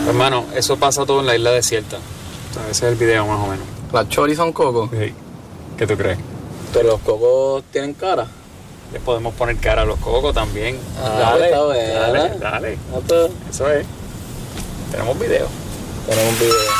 Hermano, eso pasa todo en la isla desierta. O sea, ese es el video más o menos. ¿Las choris son cocos? Sí. ¿Qué tú crees? Pero los cocos tienen cara. Les podemos poner cara a los cocos también. Dale, está bueno. Dale. Ah, pues, Eso es. Tenemos video. tenemos un video.